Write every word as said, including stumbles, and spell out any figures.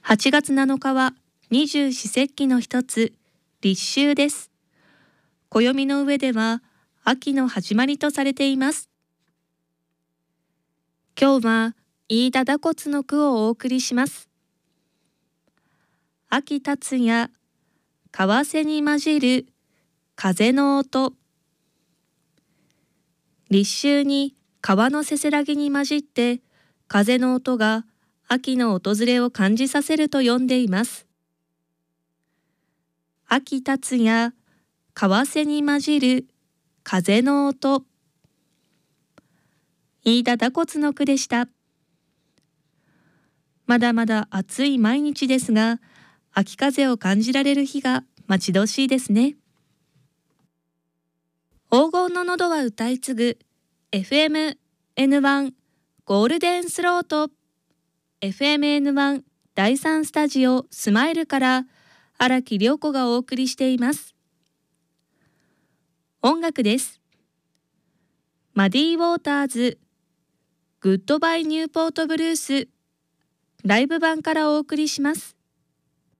はちがつなのかは二十四節気の一つ、立秋です。暦の上では秋の始まりとされています。今日は飯田打骨の句をお送りします。秋立つや、為替に混じる風の音。立秋に川のせせらぎに混じって風の音が秋の訪れを感じさせると読んでいます。秋立つや、為替に混じる風の音。飯田打骨の句でした。まだまだ暑い毎日ですが、秋風を感じられる日が待ち遠しいですね。黄金の喉は歌い継ぐ エフエムエヌワン ゴールデンスロート エフエムエヌワン だいさんスタジオスマイルから荒木涼子がお送りしています。音楽です。マディ・ウォーターズグッドバイ・ニューポート・ブルースライブ版からお送りします。